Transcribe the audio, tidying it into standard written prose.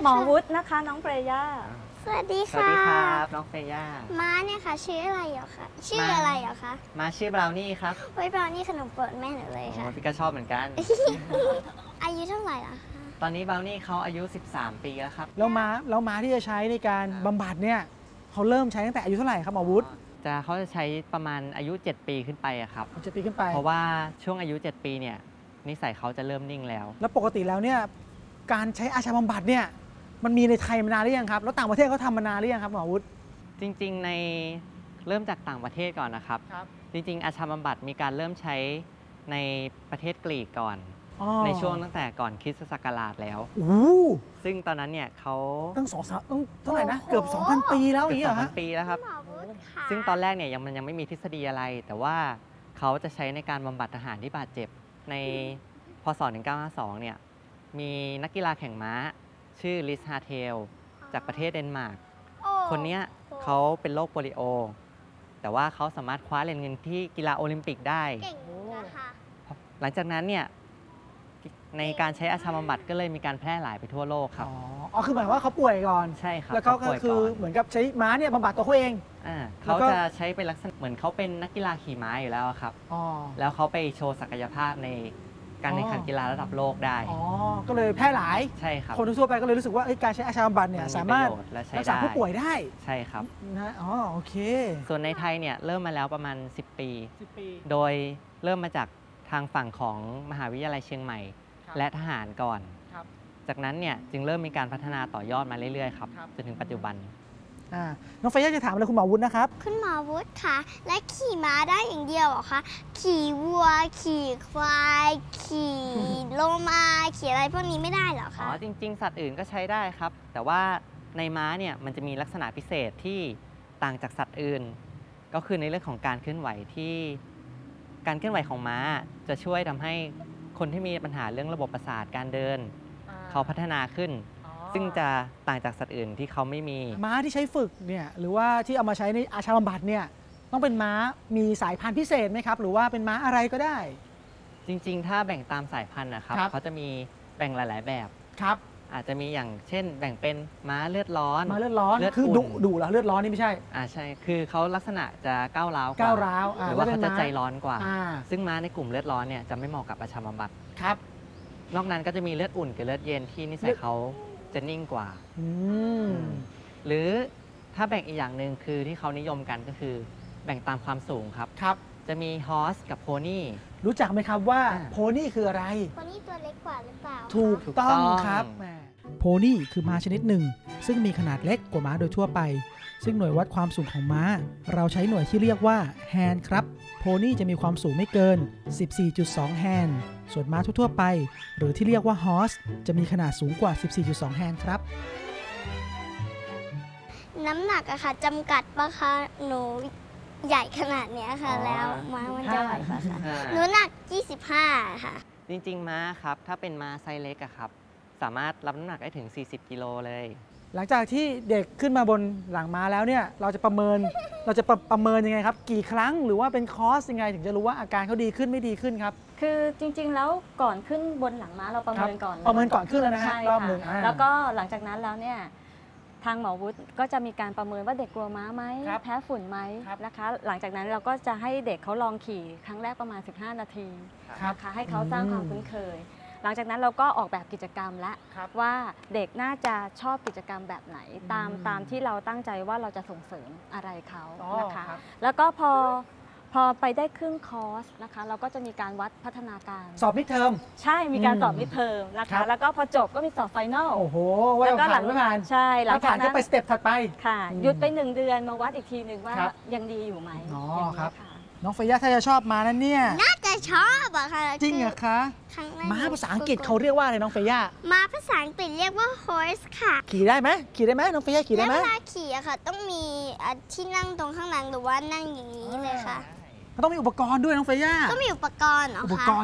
อวุฒินะคะน้องเฟรย่าสวัสดีค่ะสวัสดีครับน้องเฟย่าม้าเนี่ยค่ะชื่ออะไรเหรอคะชื่ออะไรเหรอคะมาชื่อบราวนี่ครับเฮ้ยบราวนี่ขนมโปรดแม่หนูเลยค่ะพี่ก็ชอบเหมือนกันอายุเท่าไหร่ล่ะคะตอนนี้บราวนี่เขาอายุ13 ปีแล้วครับแล้วม้าที่จะใช้ในการบำบัดเนี่ยเขาเริ่มใช้ตั้งแต่อายุเท่าไหร่ครับหมอวุฒิเขาจะใช้ประมาณอายุ7 ปีขึ้นไปอะครับ 7 ปีขึ้นไปเพราะว่าช่วงอายุ7 ปีเนี่ยนิสัยเขาจะเริ่มนิ่งแล้วปกติแล้วเนี่ยการใช้อาชาบำบัดเนี่ยมันมีในไทยมานานหรือยังครับแล้วต่างประเทศเขาทำมานานหรือยังครับหมอวุฒิจริงๆเริ่มจากต่างประเทศก่อนนะครับจริงๆอาชาบำบัดมีการเริ่มใช้ในประเทศกรีกก่อนในช่วงตั้งแต่ก่อนคริสตศักราชแล้วซึ่งตอนนั้นเนี่ยเขาตั้งเท่าไหร่นะเกือบ 2,000 ปีแล้วอย่างนี้เหรอฮะ 2,000 ปีแล้วครับซึ่งตอนแรกเนี่ยมันยังไม่มีทฤษฎีอะไรแต่ว่าเขาจะใช้ในการบำบัดทหารที่บาดเจ็บในพ.ศ. 1952เนี่ยมีนักกีฬาแข่งม้าชื่อลิสฮาเทลจากประเทศเดนมาร์กคนนี้เขาเป็นโรคโปลิโอแต่ว่าเขาสามารถคว้าเหรียญเงินที่กีฬาโอลิมปิกได้เก่งนะคะหลังจากนั้นเนี่ยในการใช้อาชาบำบัดก็เลยมีการแพร่หลายไปทั่วโลกครับคือหมายว่าเขาป่วยก่อนใช่ครับแล้วเขาก็คือเหมือนกับใช้ม้าเนี่ยบำบัดตัวเขาเองเขาจะใช้เป็นลักษณะเหมือนเขาเป็นนักกีฬาขี่ม้าอยู่แล้วครับแล้วเขาไปโชว์ศักยภาพในการแข่งขันกีฬาระดับโลกได้ก็เลยแพร่หลายใช่ครับคนทั่วไปก็เลยรู้สึกว่าการใช้อาชาบำบัดเนี่ยสามารถรักษาผู้ป่วยได้ใช่ครับนะโอเคส่วนในไทยเนี่ยเริ่มมาแล้วประมาณ10 ปีโดยเริ่มมาจากทางฝั่งของมหาวิทยาลัยเชียงใหม่และทหารก่อนจากนั้นเนี่ยจึงเริ่มมีการพัฒนาต่อยอดมาเรื่อยๆครับจนถึงปัจจุบันน้องเฟย่าจะถามอะไรคุณหมอวุฒินะครับคุณหมอวุฒิคะและขี่ม้าได้อย่างเดียวเหรอคะขี่วัวขี่ควายขี่โลมาขี่อะไรพวกนี้ไม่ได้เหรอคะจริงๆสัตว์อื่นก็ใช้ได้ครับแต่ว่าในม้าเนี่ยมันจะมีลักษณะพิเศษที่ต่างจากสัตว์อื่นก็คือในเรื่องของการเคลื่อนไหวของม้าจะช่วยทำให้คนที่มีปัญหาเรื่องระบบประสาทการเดินเขาพัฒนาขึ้นซึ่งจะต่างจากสัตว์อื่นที่เขาไม่มีม้าที่ใช้ฝึกเนี่ยหรือว่าที่เอามาใช้ในอาชาบำบัดเนี่ยต้องเป็นม้ามีสายพันธุ์พิเศษไหมครับหรือว่าเป็นม้าอะไรก็ได้จริงๆถ้าแบ่งตามสายพันธุ์นะครับเขาจะมีแบ่งหลายๆแบบครับอาจจะมีอย่างเช่นแบ่งเป็นม้าเลือดร้อนคือดุเหรอเลือดร้อนนี่ไม่ใช่ใช่คือเขาลักษณะจะก้าวร้าวหรือว่าเขาจะใจร้อนกว่าซึ่งม้าในกลุ่มเลือดร้อนเนี่ยจะไม่เหมาะกับอาชาบำบัดครับนอกนั้นก็จะมีเลือดอุ่นกับเลือดเย็นที่นิสัยเขาจะนิ่งกว่าหรือถ้าแบ่งอีกอย่างหนึ่งคือที่เขานิยมกันก็คือแบ่งตามความสูงครับจะมีฮอร์สกับโพนี่รู้จักไหมครับว่าโพนี่คืออะไรโพนี่ตัวเล็กกว่าหรือเปล่าถูกต้องครับโพนี่คือม้าชนิดหนึ่งซึ่งมีขนาดเล็กกว่าม้าโดยทั่วไปซึ่งหน่วยวัดความสูงของม้าเราใช้หน่วยที่เรียกว่าแฮนด์ครับโพนี่จะมีความสูงไม่เกิน 14.2 แฮนด์ส่วนม้าทั่วๆไปหรือที่เรียกว่าฮอร์สจะมีขนาดสูงกว่า 14.2 แฮนด์ครับน้ำหนักอะค่ะจำกัดปะคะหนูใหญ่ขนาดนี้ค่ะแล้วม้ามันจะไหวปะคะหนูหนัก25ค่ะจริงๆม้าครับถ้าเป็นม้าไซส์เล็กอะครับสามารถรับน้ำหนักได้ถึง40 กิโลเลยหลังจากที่เด็กขึ้นมาบนหลังม้าแล้วเนี่ยเราจะประเมินยังไงครับกี่ครั้งหรือว่าเป็นคอร์สยังไงถึงจะรู้ว่าอาการเขาดีขึ้นไม่ดีขึ้นครับคือจริงๆแล้วก่อนขึ้นบนหลังม้าเราประเมินก่อนขึ้นแล้วนะฮะรอบหนึ่งแล้วก็หลังจากนั้นแล้วเนี่ยทางหมอวุฒิก็จะมีการประเมินว่าเด็กกลัวม้าไหมแพ้ฝุ่นไหมนะคะหลังจากนั้นเราก็จะให้เด็กเขาลองขี่ครั้งแรกประมาณ15 นาทีนะคะให้เขาสร้างความคุ้นเคยหลังจากนั้นเราก็ออกแบบกิจกรรมแล้วว่าเด็กน่าจะชอบกิจกรรมแบบไหนตามที่เราตั้งใจว่าเราจะส่งเสริมอะไรเขานะคะแล้วก็พอไปได้ครึ่งคอร์สนะคะเราก็จะมีการวัดพัฒนาการสอบมิดเทอมใช่มีการสอบมิดเทอมนะคะแล้วก็พอจบก็มีสอบไฟนอลโอ้โหแล้วก็หลังไม่ผ่านใช่หลังผ่านก็ไปสเต็ปถัดไปค่ะหยุดไป1 เดือนมาวัดอีกทีหนึ่งว่ายังดีอยู่ไหมครับน้องเฟย่าถ้าจะชอบมานั่นเนี่ยน่าจะชอบอะค่ะจริงเหรอคะม้าภาษาอังกฤษเขาเรียกว่าอะไรน้องเฟย่าม้าภาษาอังกฤษเรียกว่า horse ค่ะขี่ได้ไหมน้องเฟย่าขี่ได้ไหมเวลาขี่อะค่ะต้องมีที่นั่งตรงข้างหลังหรือว่านั่งอย่างนี้เลยค่ะต้องมีอุปกรณ์ด้วยน้องเฟย่าต้องมีอุปกรณ์เหรอคะ